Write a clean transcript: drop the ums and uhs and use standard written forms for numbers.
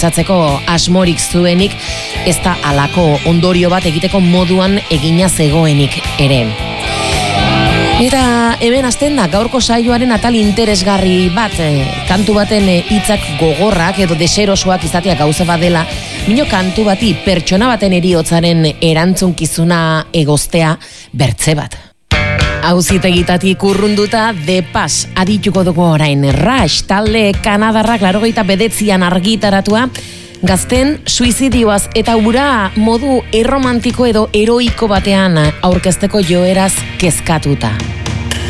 zatzeko asmorik zuenik, ez da halako ondorio bat egiteko moduan egina zegoenik ere. Eta hemen hasten da gaurko saioaren atal interesgarri bat, kantu baten hitzak gogorrak edo deserosoak izatea gauza badela, mino kantu bati pertsona baten heriotzaren erantzunkizuna egoztea bertze bat. Auzitegitatik urrunduta The Pass adituko dugu orain. Rush talde kanadarrak 89an argitaratua, gazten suizidioaz eta ura modu erromantiko edo heroiko batean aurkezteko joeraz kezkatuta.